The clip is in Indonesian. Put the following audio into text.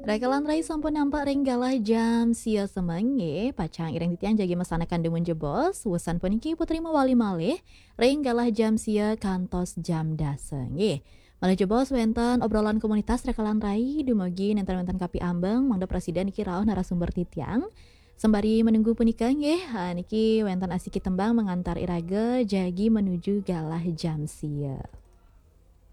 Rekalan rai sampun nampak ring galah jam sia semenge pacang ireng titian jagi masanakan demun jebos wusan puniki putri mawali malih ring galah jam sia kantos jam daseng malah jebos wenten obrolan komunitas rekalan rai dumugi nenten-nenten kapi ambeng mangda presiden iki rauh narasumber titiang sembari menunggu punika niki wenten asiki tembang mengantar irage jagi menuju galah jam sia.